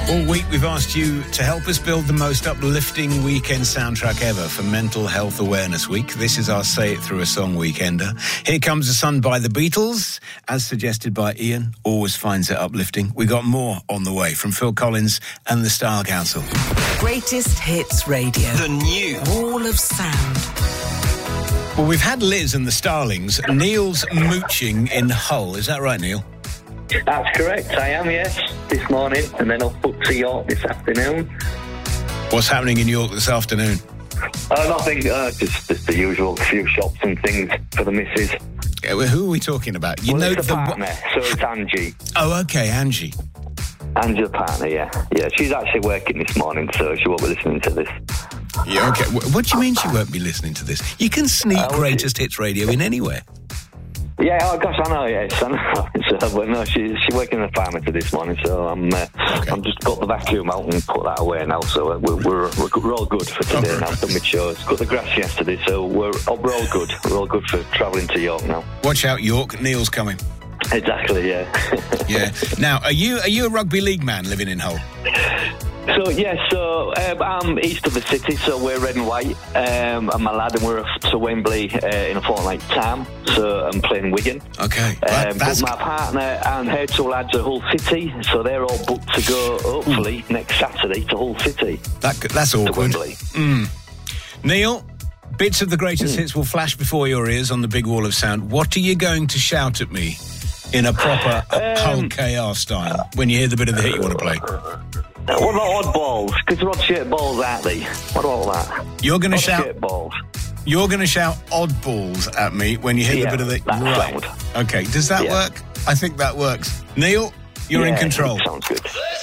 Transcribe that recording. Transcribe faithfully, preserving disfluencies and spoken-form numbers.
All week we've asked you to help us build the most uplifting weekend soundtrack ever for Mental Health Awareness Week. This is our Say It Through a Song weekender. Here Comes the Sun by the Beatles, as suggested by Ian, always finds it uplifting. We got more on the way from Phil Collins and the Star Council. Greatest Hits Radio. The new Wall of Sound. Well, we've had Liz and the Starlings. Neil's mooching in Hull. Is that right, Neil? That's correct, I am, yes, this morning, and then I'll put to York this afternoon. What's happening in York this afternoon? Uh, nothing, uh, just, just the usual few shops and things for the missus. Yeah, well, who are we talking about? You well, know it's the a partner, so it's Angie. Oh, okay, Angie. Angie, the partner, yeah. Yeah, she's actually working this morning, so she won't be listening to this. Yeah, okay. What do you mean she won't be listening to this? You can sneak Uh, Greatest Hits Radio in anywhere. Yeah, oh gosh, I know, yes, I know. So, but no, she's she working in the pharmacy this morning, so I'm uh, Okay. I'm just got the vacuum out and put that away now. So uh, we're, we're we're all good for today Okay. now. Done with chores, cut the grass yesterday, so we're oh, we're all good. We're all good for travelling to York now. Watch out, York. Neil's coming. Exactly, yeah. Yeah. Now, are you are you a rugby league man living in Hull? So yeah, so um, I'm east of the city, so we're red and white, um, and my lad, and we're off to Wembley uh, in a fortnight's time. So I'm playing Wigan. Okay. That- Um, that's but my partner and her two lads are Hull City, so they're all booked to go, hopefully, next Saturday to Hull City, that, that's to awkward. Wembley. Neil, bits of the greatest hits will flash before your ears on the big wall of sound. What are you going to shout at me in a proper Hull K R style when you hear the bit of the hit you want to play? Uh, what about oddballs? Because they're odd shaped balls, aren't they? What about that? You're going to Odd shout. shaped balls. You're going to shout oddballs at me when you hear Yeah, the bit of the that right. sound. Okay. Does that Yeah. work? I think that works. Neil, you're in Yeah, control. Sounds good.